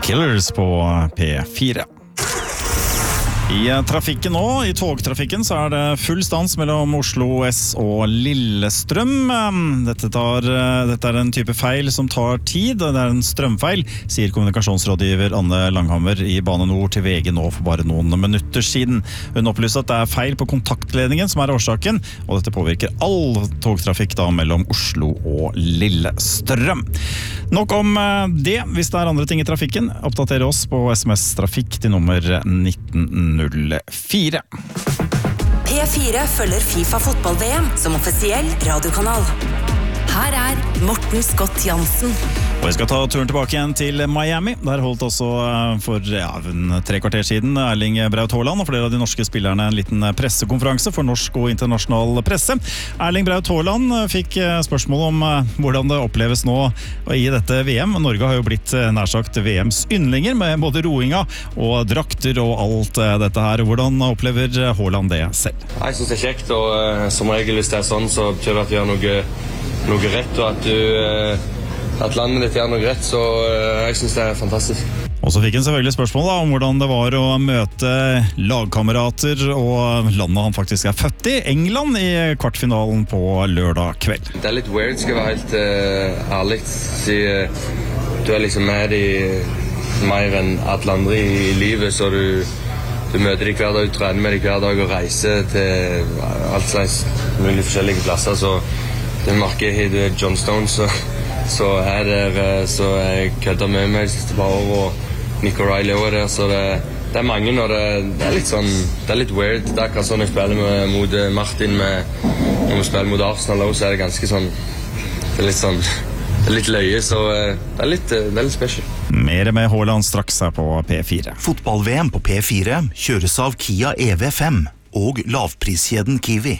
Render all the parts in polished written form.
The Killers på P4. I trafikken nå, i togtrafikken, så er det full stans mellom Oslo S og Lillestrøm. Dette er en type feil som tar tid, og det er en strømfeil, sier kommunikasjonsrådgiver Anne Langhammer i Bane Nor til VG nå for bare noen minutter siden. Hun opplyser at det er feil på kontaktledningen som er årsaken, og dette påvirker all togtrafikk da mellom Oslo og Lillestrøm. Nok om det. Hvis det er andre ting i trafikken, oppdater oss på SMS-trafikk til nummer 1904. P4 følger FIFA fotball-VM som offisiell radiokanal. Her er Morten Scott Jansen. Og jeg skal ta turen tilbake igjen til Miami. Der holdt også for 3 kvarter siden Erling Braut Haaland og flere av de norske spillerne en liten pressekonferanse for norsk og internasjonal presse. Erling Braut Haaland fikk spørsmål om hvordan det oppleves nå i dette VM. Norge har jo blitt nærsagt VMs yndlinger med både roinga og drakter og alt dette her. Hvordan opplever Haaland det selv? Jeg synes det er kjekt, og som regel hvis det er sånn, så betyr det at vi gjør noe rett, og at landet ditt gjør noe rett, så jeg synes det er fantastisk. Og så fikk han selvfølgelig spørsmål da, om hvordan det var å møte lagkamerater og landet han faktisk er født i, England, i kvartfinalen på lørdag kveld. Det er litt weird, skal jeg være helt ærlig, siden du er liksom med i mer enn alle andre i livet, så du møter de hver dag, du trener med de hver dag og reiser til alt slags mulig forskjellige plasser, så det merker jeg i John Stones, så er så jeg kødder med meg de siste par år, og Nick O'Reilly også er der, så det er mange, og det er litt sånn, det er litt weird. Det er akkurat sånn jeg spiller mot Martin, når vi spiller mot Arsenal også, så er det ganske sånn, det er litt sånn, det er litt løye, så det er litt special. Mer med Haaland straks her på P4. Fotball-VM på P4 kjøres av Kia EV5 og lavpriskjeden Kiwi.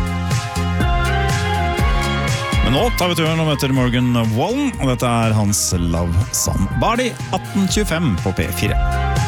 Men nå tar vi turen og møter Morgan Wallen, og dette er hans Love Somebody 1825 på P4.